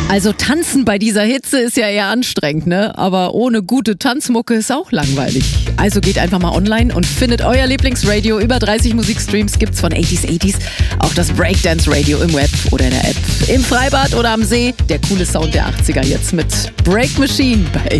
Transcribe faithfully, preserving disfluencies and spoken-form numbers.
Also tanzen bei dieser Hitze ist ja eher anstrengend, ne? Aber ohne gute Tanzmucke ist auch langweilig. Also geht einfach mal online und findet euer Lieblingsradio. Über dreißig Musikstreams gibt's von achtziger achtziger. Auch das Breakdance Radio im Web oder in der App. Im Freibad oder am See. Der coole Sound der achtziger jetzt mit Break Machine bei